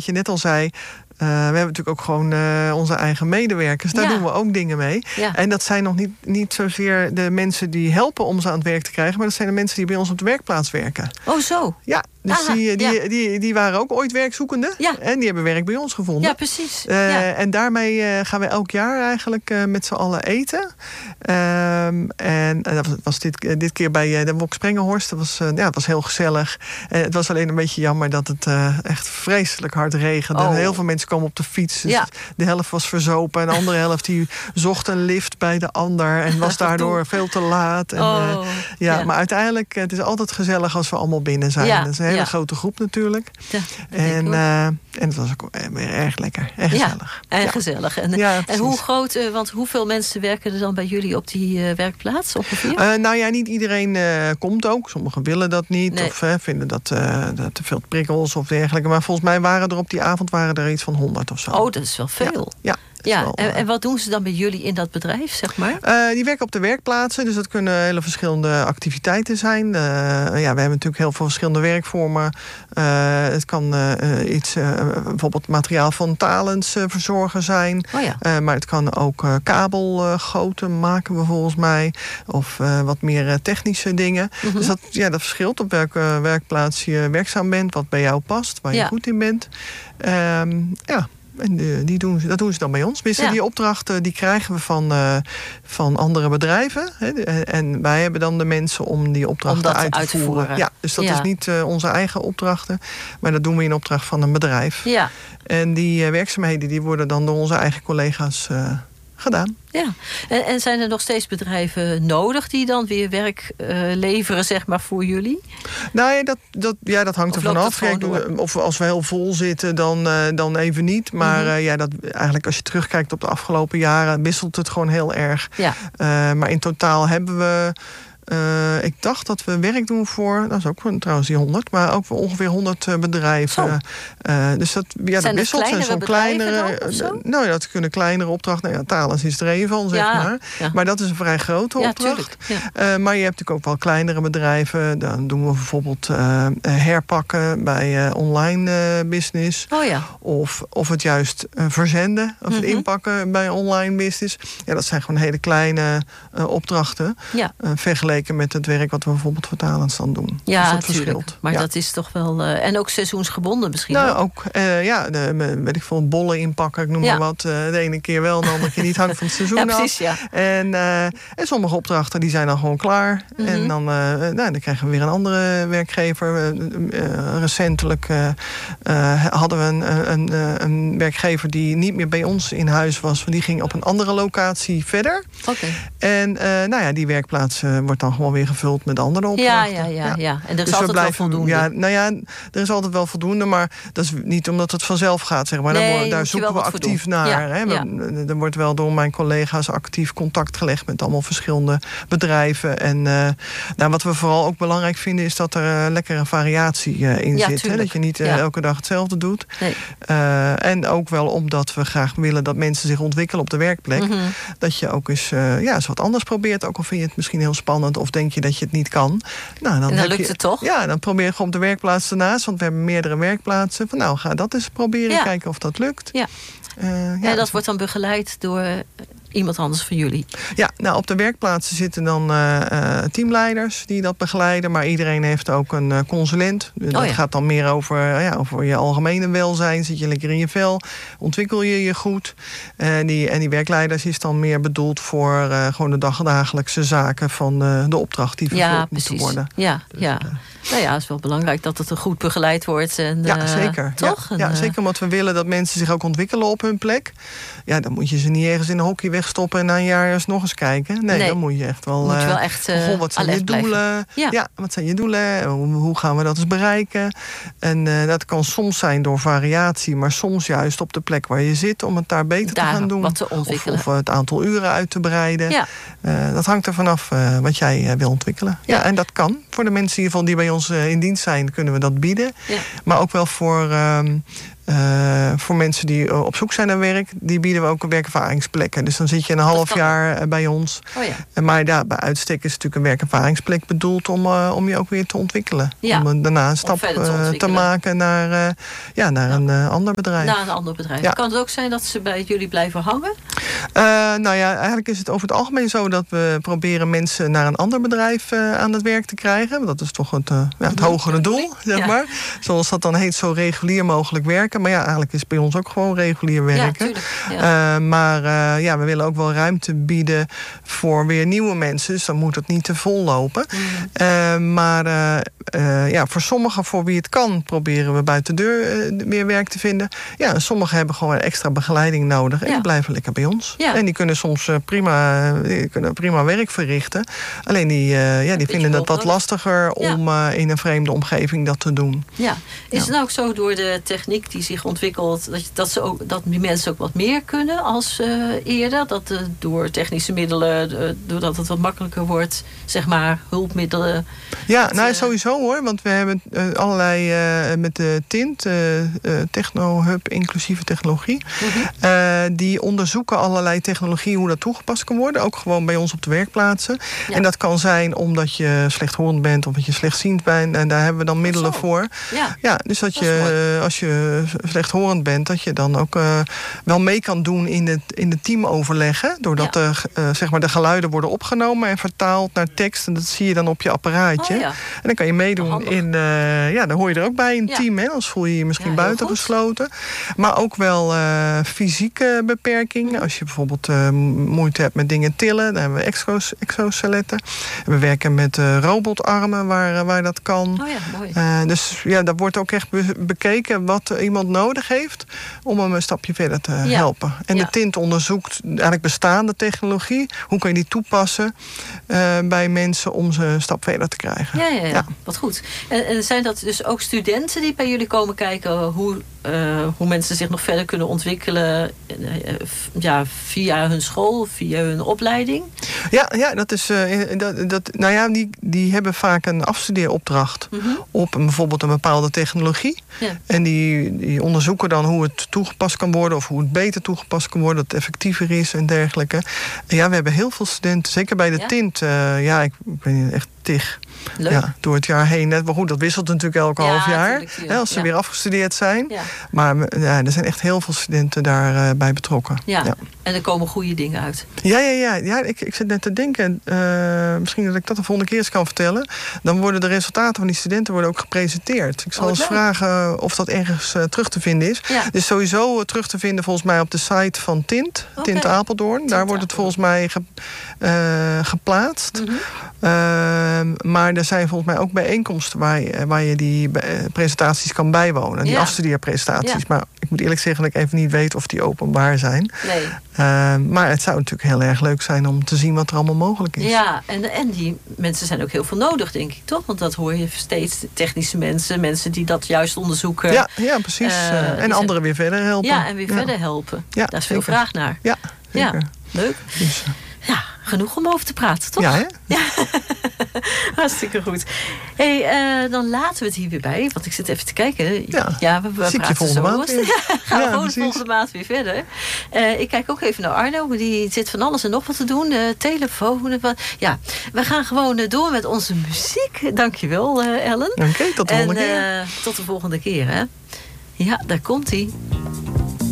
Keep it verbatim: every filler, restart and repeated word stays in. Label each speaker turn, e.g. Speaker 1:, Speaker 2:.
Speaker 1: je net al zei, Uh, we hebben natuurlijk ook gewoon uh, onze eigen medewerkers. Daar ja. doen we ook dingen mee. Ja. En dat zijn nog niet, niet zozeer de mensen die helpen om ze aan het werk te krijgen, maar dat zijn de mensen die bij ons op de werkplaats werken.
Speaker 2: Oh, zo?
Speaker 1: Ja, dus Aha, die, die, ja. die, die waren ook ooit werkzoekenden. Ja. En die hebben werk bij ons gevonden.
Speaker 2: Ja, precies.
Speaker 1: Uh,
Speaker 2: ja.
Speaker 1: En daarmee uh, gaan we elk jaar eigenlijk uh, met z'n allen eten. Um, en uh, dat was dit, uh, dit keer bij uh, de Wok Sprengenhorst. Dat was, uh, ja, het was heel gezellig. Uh, het was alleen een beetje jammer dat het uh, echt vreselijk hard regende.
Speaker 2: Oh.
Speaker 1: Heel veel mensen komen op de fiets. Dus
Speaker 2: ja.
Speaker 1: de helft was verzopen. En de andere helft die zocht een lift bij de ander. En was daardoor veel te laat. En,
Speaker 2: oh.
Speaker 1: uh, ja,
Speaker 2: ja.
Speaker 1: Maar uiteindelijk, het is altijd gezellig als we allemaal binnen zijn.
Speaker 2: Ja.
Speaker 1: Dat is een hele
Speaker 2: ja.
Speaker 1: grote groep natuurlijk.
Speaker 2: Ja,
Speaker 1: en, uh, en het was ook erg lekker. Erg
Speaker 2: ja.
Speaker 1: gezellig.
Speaker 2: En
Speaker 1: ja.
Speaker 2: gezellig. En,
Speaker 1: ja,
Speaker 2: en hoe groot, uh, want hoeveel mensen werken er dan bij jullie op die uh, werkplaats ongeveer?
Speaker 1: Uh, nou ja, niet iedereen uh, komt ook. Sommigen willen dat niet.
Speaker 2: Nee.
Speaker 1: Of uh, vinden dat, uh, dat te veel prikkels of dergelijke. Maar volgens mij waren er op die avond waren er iets van honderd of zo.
Speaker 2: Oh, dat is wel veel.
Speaker 1: Ja. ja.
Speaker 2: Ja,
Speaker 1: wel,
Speaker 2: en, en wat doen ze dan bij jullie in dat bedrijf, zeg maar?
Speaker 1: Uh, die werken op de werkplaatsen, dus dat kunnen hele verschillende activiteiten zijn. Uh, ja, we hebben natuurlijk heel veel verschillende werkvormen. Uh, het kan uh, iets, uh, bijvoorbeeld materiaal van talens uh, verzorgen zijn.
Speaker 2: Oh ja.
Speaker 1: uh, maar het kan ook uh, kabelgoten uh, maken we volgens mij. Of uh, wat meer uh, technische dingen. Mm-hmm. Dus dat, ja, dat verschilt op welke werkplaats je werkzaam bent. Wat bij jou past, waar je ja. goed in bent. Um, ja. En de, die doen, dat doen ze dan bij ons. Dus ja. Die opdrachten die krijgen we van, uh, van andere bedrijven. Hè. En wij hebben dan de mensen om die opdrachten
Speaker 2: om dat
Speaker 1: uit te,
Speaker 2: uit te
Speaker 1: voeren.
Speaker 2: voeren.
Speaker 1: Ja, dus dat
Speaker 2: ja.
Speaker 1: is niet uh, onze eigen opdrachten. Maar dat doen we in opdracht van een bedrijf.
Speaker 2: Ja.
Speaker 1: En die uh, werkzaamheden die worden dan door onze eigen collega's uh, gedaan.
Speaker 2: Ja, en, en zijn er nog steeds bedrijven nodig die dan weer werk uh, leveren, zeg maar, voor jullie?
Speaker 1: Nou ja, dat, dat, ja, dat hangt er vanaf. Of als we heel vol zitten, dan, uh, dan even niet. Maar mm-hmm. uh, ja, dat, eigenlijk als je terugkijkt op de afgelopen jaren, wisselt het gewoon heel erg.
Speaker 2: Ja.
Speaker 1: Uh, maar in totaal hebben we... Uh, ik dacht dat we werk doen voor, dat is ook trouwens die honderd, maar ook voor ongeveer honderd uh, bedrijven. Uh, dus dat, ja,
Speaker 2: zijn
Speaker 1: dat wisselt.
Speaker 2: Zijn zo'n kleinere,
Speaker 1: dan, zo? Nou ja, dat kunnen kleinere opdrachten. Nou ja, Talens is er een van, zeg
Speaker 2: ja,
Speaker 1: maar.
Speaker 2: Ja.
Speaker 1: Maar dat is een vrij grote
Speaker 2: ja,
Speaker 1: opdracht.
Speaker 2: Ja.
Speaker 1: Uh, maar je hebt natuurlijk ook wel kleinere bedrijven. Dan doen we bijvoorbeeld uh, herpakken bij uh, online uh, business.
Speaker 2: Oh ja.
Speaker 1: Of, of het juist uh, verzenden of mm-hmm. het inpakken bij online business. Ja, dat zijn gewoon hele kleine uh, opdrachten.
Speaker 2: Ja.
Speaker 1: Uh, vergeleken met het werk wat we bijvoorbeeld voor Talens dan doen.
Speaker 2: Ja,
Speaker 1: dus dat
Speaker 2: natuurlijk.
Speaker 1: verschilt.
Speaker 2: Maar
Speaker 1: ja.
Speaker 2: dat is toch wel... Uh, en ook seizoensgebonden misschien?
Speaker 1: Nou,
Speaker 2: wel?
Speaker 1: ook. Uh, ja, de, weet ik veel, bollen inpakken, ik noem ja. maar wat. Uh, de ene keer wel, de andere keer niet. Hangt van het seizoen
Speaker 2: ja, precies,
Speaker 1: af.
Speaker 2: Ja.
Speaker 1: En, uh, en sommige opdrachten die zijn dan gewoon klaar. Mm-hmm. En dan, uh, nou, dan krijgen we weer een andere werkgever. Uh, uh, recentelijk uh, uh, hadden we een, een, een, een werkgever die niet meer bij ons in huis was. Want die ging op een andere locatie verder.
Speaker 2: Okay.
Speaker 1: En uh, nou ja, die werkplaats uh, wordt dan gewoon weer gevuld met andere opdrachten.
Speaker 2: Ja, ja, ja. ja. ja. En er is
Speaker 1: dus
Speaker 2: altijd
Speaker 1: blijven,
Speaker 2: wel voldoende.
Speaker 1: Ja, nou ja, er is altijd wel voldoende, maar dat is niet omdat het vanzelf gaat, zeg maar.
Speaker 2: Nee,
Speaker 1: daar daar zoeken we actief naar.
Speaker 2: Ja,
Speaker 1: hè.
Speaker 2: ja.
Speaker 1: Er wordt wel door mijn collega's actief contact gelegd met allemaal verschillende bedrijven. En uh, nou, wat we vooral ook belangrijk vinden, is dat er uh, lekkere variatie uh, in
Speaker 2: ja,
Speaker 1: zit. Hè? Dat je niet uh,
Speaker 2: ja.
Speaker 1: elke dag hetzelfde doet.
Speaker 2: Nee.
Speaker 1: Uh, en ook wel omdat we graag willen dat mensen zich ontwikkelen op de werkplek.
Speaker 2: Mm-hmm.
Speaker 1: Dat je ook eens, uh, ja, eens wat anders probeert. Ook al vind je het misschien heel spannend of denk je dat je het niet kan. Nou, dan
Speaker 2: en dan lukt
Speaker 1: je,
Speaker 2: het toch?
Speaker 1: Ja, dan probeer je gewoon op de werkplaats ernaast. Want we hebben meerdere werkplaatsen. Van nou, ga dat eens proberen.
Speaker 2: Ja.
Speaker 1: Kijken of dat lukt.
Speaker 2: Ja.
Speaker 1: Uh, ja,
Speaker 2: en dat dus wordt dan begeleid door iemand anders van jullie?
Speaker 1: Ja, nou op de werkplaatsen zitten dan uh, uh, teamleiders die dat begeleiden. Maar iedereen heeft ook een uh, consulent. Dat
Speaker 2: oh ja.
Speaker 1: gaat dan meer over, uh, ja, over je algemene welzijn. Zit je lekker in je vel? Ontwikkel je je goed? Uh, die, en die werkleiders is dan meer bedoeld voor uh, gewoon de dagdagelijkse zaken van uh, de opdracht die vervuld
Speaker 2: ja,
Speaker 1: moeten worden.
Speaker 2: Ja,
Speaker 1: dus,
Speaker 2: ja.
Speaker 1: Uh,
Speaker 2: Nou ja, het is wel belangrijk dat het er goed begeleid wordt. En,
Speaker 1: ja,
Speaker 2: uh,
Speaker 1: zeker.
Speaker 2: Toch?
Speaker 1: Ja, ja,
Speaker 2: en,
Speaker 1: zeker omdat we willen dat mensen zich ook ontwikkelen op hun plek. Ja, dan moet je ze niet ergens in een hokje wegstoppen en na een jaar eens nog eens kijken. Nee, nee. dan moet je echt wel...
Speaker 2: Moet je wel
Speaker 1: uh,
Speaker 2: echt uh,
Speaker 1: goh, wat zijn je doelen?
Speaker 2: Ja.
Speaker 1: ja, wat zijn je doelen? Hoe, hoe gaan we dat eens bereiken? En uh, dat kan soms zijn door variatie, maar soms juist op de plek waar je zit om het daar beter
Speaker 2: daar
Speaker 1: te gaan doen.
Speaker 2: Wat te ontwikkelen.
Speaker 1: Of, of het aantal uren uit te breiden.
Speaker 2: Ja.
Speaker 1: Uh, dat hangt er vanaf uh, wat jij uh, wil ontwikkelen. Ja. ja, en dat kan voor de mensen in ieder geval die bij ons ons uh, in dienst zijn, kunnen we dat bieden.
Speaker 2: Ja.
Speaker 1: Maar ook wel voor... Um, Uh, voor mensen die uh, op zoek zijn naar werk, die bieden we ook werkervaringsplekken. Dus dan zit je een half jaar uh, bij ons.
Speaker 2: Oh ja.
Speaker 1: uh, maar ja, bij uitstek is natuurlijk een werkervaringsplek bedoeld om, uh, om je ook weer te ontwikkelen.
Speaker 2: Ja.
Speaker 1: Om uh, daarna een stap
Speaker 2: te,
Speaker 1: uh, te maken naar, uh, ja, naar ja. een uh, ander bedrijf.
Speaker 2: Naar een ander bedrijf. Ja. Kan het ook zijn dat ze bij jullie blijven hangen?
Speaker 1: Uh, nou ja, eigenlijk is het over het algemeen zo dat we proberen mensen naar een ander bedrijf uh, aan het werk te krijgen. Dat is toch het, uh, ja, het hogere doel, zeg maar. Ja. Zoals dat dan heet, zo regulier mogelijk werken. Maar ja, eigenlijk is het bij ons ook gewoon regulier werken.
Speaker 2: Ja, tuurlijk. Ja.
Speaker 1: Uh, maar uh, ja, we willen ook wel ruimte bieden voor weer nieuwe mensen. Dus dan moet het niet te vol lopen. Mm. Uh, maar uh, uh, ja, voor sommigen, voor wie het kan, proberen we buiten de deur uh, weer werk te vinden. Ja, en sommigen hebben gewoon extra begeleiding nodig. En ja. die blijven lekker bij ons. Ja. En die kunnen soms uh, prima, die kunnen prima werk verrichten. Alleen die, uh, ja, die vinden het wat lastiger ja. om uh, in een vreemde omgeving dat te doen.
Speaker 2: Ja. Is ja. het nou ook zo door de techniek die zich ontwikkelt, dat, dat, ze ook, dat die mensen ook wat meer kunnen als uh, eerder? Dat uh, door technische middelen, uh, doordat het wat makkelijker wordt, zeg maar, hulpmiddelen?
Speaker 1: Ja,
Speaker 2: dat,
Speaker 1: nou
Speaker 2: uh,
Speaker 1: sowieso hoor. Want we hebben uh, allerlei uh, met de Tint, uh, uh, Techno-hub inclusieve technologie. Mm-hmm. Uh, die onderzoeken allerlei technologie hoe dat toegepast kan worden. Ook gewoon bij ons op de werkplaatsen. Ja. En dat kan zijn omdat je slechthorend bent of dat je slechtziend bent. En daar hebben we dan middelen voor.
Speaker 2: Ja,
Speaker 1: ja dus dat, dat je, uh, als je slechthorend bent, dat je dan ook uh, wel mee kan doen in het, in het teamoverleggen. Doordat ja. de, uh, zeg maar de geluiden worden opgenomen en vertaald naar tekst. En dat zie je dan op je apparaatje.
Speaker 2: Oh, ja.
Speaker 1: En dan kan je meedoen in... Uh, ja, dan hoor je er ook bij in het
Speaker 2: ja.
Speaker 1: team. Hè? Anders voel je je misschien ja, buitengesloten.
Speaker 2: Goed.
Speaker 1: Maar ook wel uh, fysieke beperkingen. Als je bijvoorbeeld uh, moeite hebt met dingen tillen. Dan hebben we exos, exoskeletten. We werken met uh, robotarmen waar, uh, waar dat kan.
Speaker 2: Oh ja, mooi.
Speaker 1: Uh, dus ja, daar wordt ook echt be- bekeken wat uh, iemand nodig heeft om hem een stapje verder te
Speaker 2: ja.
Speaker 1: helpen. En
Speaker 2: ja.
Speaker 1: de Tint onderzoekt eigenlijk bestaande technologie. Hoe kan je die toepassen uh, bij mensen om ze een stap verder te krijgen.
Speaker 2: Ja, ja, ja. ja. Wat goed. En, en zijn dat dus ook studenten die bij jullie komen kijken hoe, uh, hoe mensen zich nog verder kunnen ontwikkelen uh, ja, via hun school, via hun opleiding?
Speaker 1: Ja, ja dat is uh, dat, dat, nou ja, die, die hebben vaak een afstudeeropdracht mm-hmm. op een, bijvoorbeeld een bepaalde technologie.
Speaker 2: Ja.
Speaker 1: En die, die onderzoeken dan hoe het toegepast kan worden of hoe het beter toegepast kan worden, dat het effectiever is en dergelijke. En ja, we hebben heel veel studenten, zeker bij de ja? Tint. Uh, ja, ik, ik weet niet, echt tig. Ja, door het jaar heen. Maar goed, dat wisselt natuurlijk elke ja, half jaar. Hè, als ze ja. weer afgestudeerd zijn. Ja. Maar ja, er zijn echt heel veel studenten daarbij uh, bij betrokken.
Speaker 2: Ja.
Speaker 1: Ja.
Speaker 2: En er komen goede dingen uit.
Speaker 1: Ja, ja, ja. ja ik, ik zit net te denken. Uh, misschien dat ik dat de volgende keer eens kan vertellen. Dan worden de resultaten van die studenten worden ook gepresenteerd. Ik zal oh, eens leuk. vragen of dat ergens uh, terug te vinden is. Ja. Dus sowieso uh, terug te vinden volgens mij op de site van Tint. Okay. Tint Apeldoorn. Tint Daar wordt het volgens mij ge, uh, geplaatst. Mm-hmm. Uh, maar er zijn volgens mij ook bijeenkomsten waar je, waar je die presentaties kan bijwonen. Die ja. afstudeerpresentaties. Ja. Maar ik moet eerlijk zeggen dat ik even niet weet of die openbaar zijn.
Speaker 2: Nee.
Speaker 1: Uh, maar het zou natuurlijk heel erg leuk zijn om te zien wat er allemaal mogelijk is.
Speaker 2: Ja, en, en die mensen zijn ook heel veel nodig, denk ik, toch? Want dat hoor je steeds, technische mensen, mensen die dat juist onderzoeken.
Speaker 1: Ja, ja precies. Uh, en anderen weer verder helpen.
Speaker 2: Ja, en weer
Speaker 1: ja.
Speaker 2: verder helpen.
Speaker 1: Ja,
Speaker 2: Daar is veel
Speaker 1: zeker.
Speaker 2: vraag naar.
Speaker 1: Ja, zeker.
Speaker 2: Ja, leuk.
Speaker 1: Dus, uh,
Speaker 2: ja, genoeg om over te praten, toch?
Speaker 1: Ja, hè?
Speaker 2: Ja. Hartstikke goed. Hey, uh, dan laten we het hier weer bij. Want ik zit even te kijken.
Speaker 1: Ja,
Speaker 2: ja we, we praten zo.
Speaker 1: Maand
Speaker 2: ja, gaan we
Speaker 1: ja,
Speaker 2: gewoon
Speaker 1: precies.
Speaker 2: volgende maand weer verder. Uh, ik kijk ook even naar Arno. Die zit van alles en nog wat te doen. Uh, telefoon. Wat. Ja, we gaan gewoon uh, door met onze muziek. Dankjewel, uh, Ellen.
Speaker 1: Oké, okay, tot de volgende
Speaker 2: en,
Speaker 1: keer.
Speaker 2: Uh, tot de volgende keer, hè. Ja, daar komt-ie.